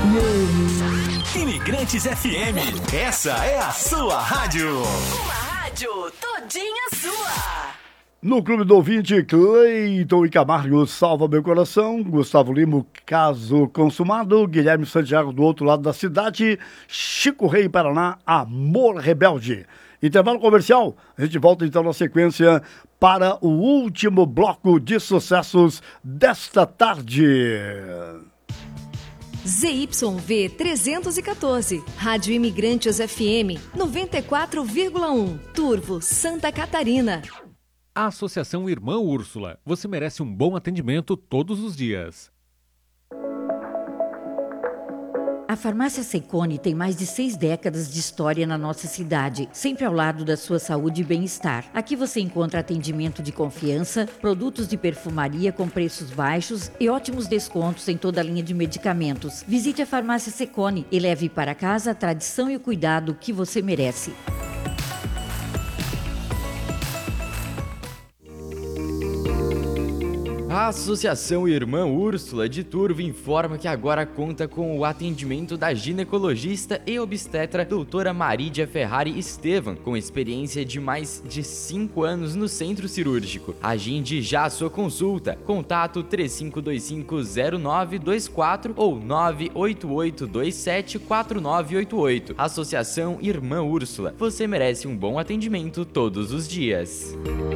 Imigrantes FM, essa é a sua rádio. Uma rádio todinha sua. No Clube do Ouvinte, Cleiton e Camargo, Salva Meu Coração, Gustavo Limo, Caso Consumado, Guilherme Santiago do outro lado da cidade, Chico Rei Paraná, Amor Rebelde. Intervalo comercial, a gente volta então na sequência para o último bloco de sucessos desta tarde. ZYV 314, Rádio Imigrantes FM 94,1, Turvo, Santa Catarina. A Associação Irmã Úrsula, você merece um bom atendimento todos os dias. A Farmácia Secone tem mais de 6 décadas de história na nossa cidade, sempre ao lado da sua saúde e bem-estar. Aqui você encontra atendimento de confiança, produtos de perfumaria com preços baixos e ótimos descontos em toda a linha de medicamentos. Visite a Farmácia Secone e leve para casa a tradição e o cuidado que você merece. A Associação Irmã Úrsula de Turvo informa que agora conta com o atendimento da ginecologista e obstetra doutora Marídia Ferrari Estevam, com experiência de mais de 5 anos no centro cirúrgico. Agende já a sua consulta. Contato 35250924 ou 988274988. Associação Irmã Úrsula. Você merece um bom atendimento todos os dias.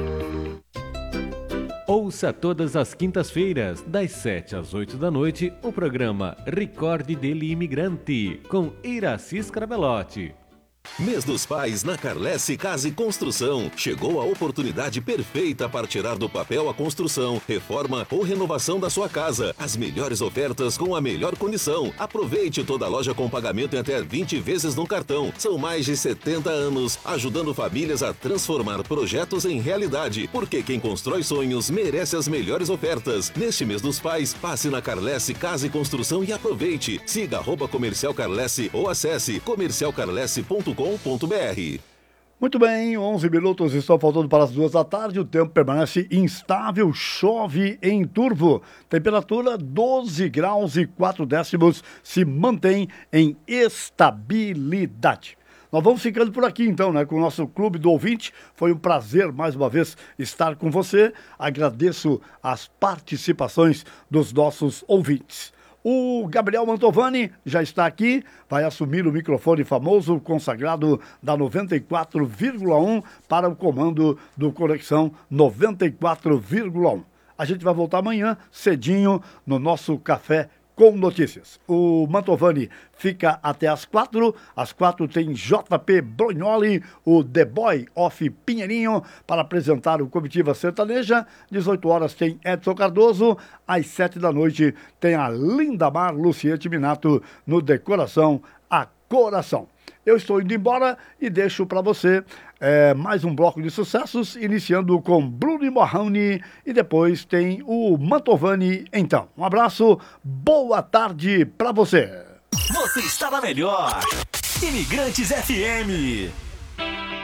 Ouça todas as quintas-feiras, das 7 às 8 da noite, o programa Recorde dele Imigrante, com Iracy Scarbelotti. Mês dos Pais na Carlesse Casa e Construção. Chegou a oportunidade perfeita para tirar do papel a construção, reforma ou renovação da sua casa. As melhores ofertas com a melhor condição. Aproveite toda a loja com pagamento em até 20 vezes no cartão. São mais de 70 anos ajudando famílias a transformar projetos em realidade. Porque quem constrói sonhos merece as melhores ofertas. Neste Mês dos Pais, passe na Carlesse Casa e Construção e aproveite. Siga @Comercial Carlesse ou acesse comercialcarlesse.com.br. Muito bem, 11 minutos estão faltando para as 2 da tarde, o tempo permanece instável, chove em Turvo, temperatura 12 graus e 4 décimos, se mantém em estabilidade. Nós vamos ficando por aqui então, né, com o nosso Clube do Ouvinte. Foi um prazer mais uma vez estar com você, agradeço as participações dos nossos ouvintes. O Gabriel Mantovani já está aqui, vai assumir o microfone famoso, consagrado da 94,1 para o comando do Conexão 94,1. A gente vai voltar amanhã, cedinho, no nosso Café com Notícias. O Mantovani fica até às 4. Às 4 tem JP Brognoli, o The Boy of Pinheirinho, para apresentar o Comitiva Sertaneja. 18 horas tem Edson Cardoso. Às 7 da noite tem a Lindamar Luciete Minato no Decoração a Coração. Eu estou indo embora e deixo para você mais um bloco de sucessos, iniciando com Bruno e Morrone e depois tem o Mantovani. Então, um abraço, boa tarde para você. Você está na melhor. Imigrantes FM.